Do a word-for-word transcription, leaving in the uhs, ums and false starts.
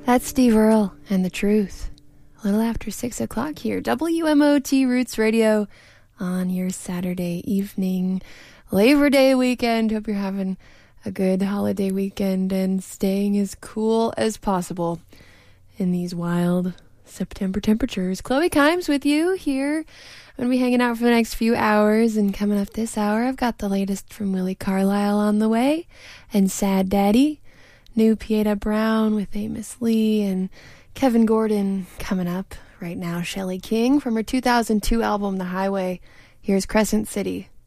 That's Steve Earle and The Truth. A little after six o'clock here. W M O T Roots Radio on your Saturday evening. Labor Day weekend. Hope you're having a good holiday weekend and staying as cool as possible in these wild September temperatures. Chloe Kimes with you here. I'm going to be hanging out for the next few hours, and coming up this hour, I've got the latest from Willie Carlisle on the way, and Sad Daddy, new Pieta Brown with Amos Lee, and Kevin Gordon coming up right now. Shelley King from her two thousand two album, The Highway. Here's Crescent City.